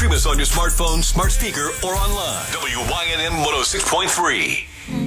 Stream us on your smartphone, smart speaker, or online. WYNM 106.3.